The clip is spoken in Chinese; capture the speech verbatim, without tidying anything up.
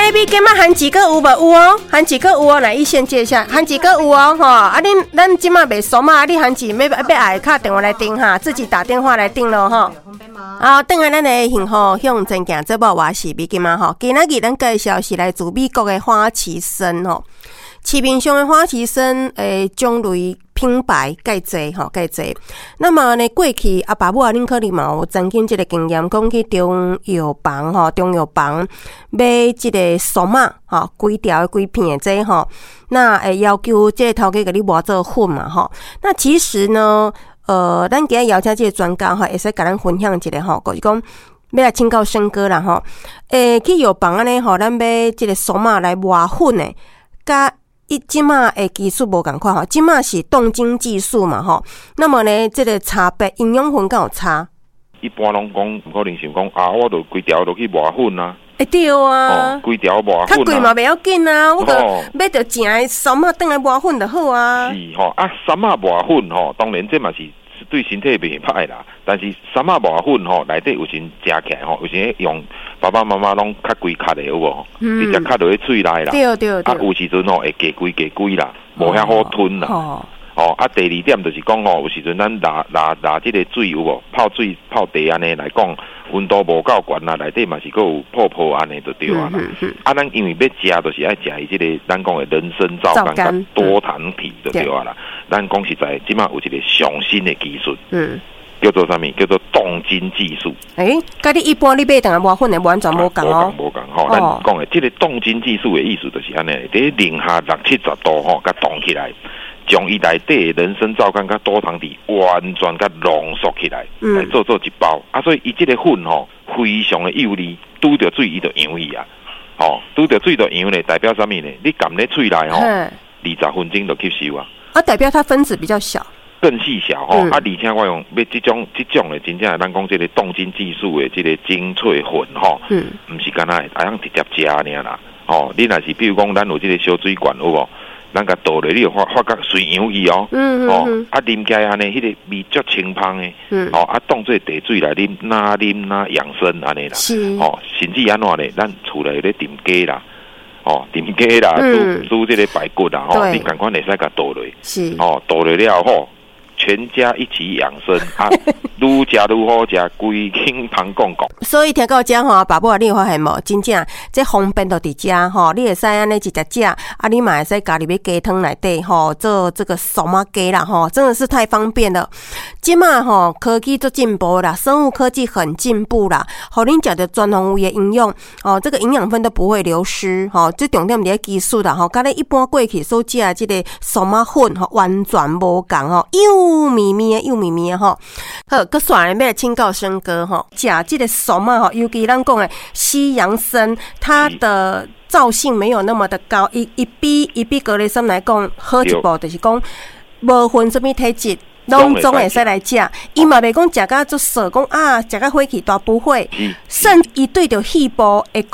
A B 今嘛含几个有无有哦？含几个有哦？来一线介一下，含几个有哦？哈，啊恁咱今嘛袂熟嘛，啊你含几要要爱卡电话来订哈，自己打电话来订咯哈。好，等下咱的幸福向前行，这部我是美金嘛吼。今仔日咱介绍是来自美国的花旗参吼，市面上的花旗参诶种类品牌介济吼，介济。那么呢，过去阿爸母啊，恁可能嘛有曾经即个经验，讲去中药房吼，中药房买即个苏麻吼，几条几片的这吼，那诶要求即个头家给你磨做粉嘛吼。那其实呢，呃，咱今日邀请即个专家吼，会使甲咱分享一下吼，就是讲要来请教生哥啦吼。诶，去药房安尼吼，咱买即个苏麻来磨粉诶，甲伊即马诶技术无共款吼，即马是冻精技术嘛吼。那么呢，这个差别营养分敢有差？ 一般拢讲，可能想讲啊，我著规条落去磨粉啊。 会对啊， 哦，规条磨粉啊。 较贵嘛袂要紧啊，我著买着正诶苏麻转来磨粉就好啊。 是吼，啊，苏麻磨粉吼，当然这嘛是对身体袂歹啦。但是苏麻磨粉吼，内底有时食起来吼，有时用爸爸妈妈拢较规卡的有无？直接卡落去喙内啦。 对对对。 啊，有时阵吼会加规加规啦，无遐好吞啦。哦。哦，啊，第二点就是讲吼，有时阵咱拿拿拿即个水有无？泡水泡茶安尼来讲，温度无够悬啦，内底嘛是佫有泡泡安尼就对啊啦。嗯嗯、啊，咱因为要食，就是爱食伊即个咱讲的人参皂苷甲多糖体就对啊啦。咱讲实在，即马有一个上新的技术，嗯，叫做啥物？叫做冻精技术。诶、欸， 甲你一般你买当个磨粉的完全无共哦。 无共吼，咱讲的即个冻精技术的意思就是安尼，伫零下六七十度吼，甲冻起来。将伊内底人参皂苷甲多糖体完全甲浓缩起来，嗯、来做做一包啊！所以伊即个粉吼、哦、非常的幼利，拄着水伊就扬去啊！吼，拄着水就扬咧，代表啥物呢？你含咧喙内吼，二十分钟就吸收啊！啊， 代表它分子比较小， 更细小吼、嗯、啊！而且我用要即种即种的，真正咱讲即个冻精技术的即个精粹粉吼，嗯，毋是干那会用直接食尔啦！吼，你若是比如讲咱有即个小水管有无？咱甲倒咧，你就发发觉水扬去哦，嗯嗯哦，啊啉起来安尼，迄个味足清芳诶，嗯，哦，啊当做茶水来啉，哪啉哪养生安尼啦，是，哦，甚至安怎咧，咱厝内咧炖鸡啦，哦，炖鸡啦，煮煮这个排骨啦，哦，你赶快会使甲倒落，是，哦，倒落了后，全家一起养生啊，愈食愈好食，规轻旁讲讲。 所以听到这吼，爸母啊，你有发现无？真正这方便就伫遮吼，你会使安尼直接食，啊，你嘛会使加入去鸡汤内底吼，做这个苏麻鸡啦吼，真的是太方便了。即马吼科技做进步啦，生物科技很进步啦，互恁食着全方位的营养哦，这个营养分都不会流失吼。最重点伫咧技术啦吼，甲你一般过去所食的这个苏麻粉吼，完全无共吼，幼绵绵幼绵绵吼。好，搁煞来要来请教生哥吼，食这个苏麻吼，尤其咱讲的西洋参，它的皂性没有那么的高，一一比一比格雷参来讲好一步，就是讲无分什么体质。拢总会使来食，伊嘛袂讲食甲做涩，讲啊食甲火气大不会，甚至伊对着细胞会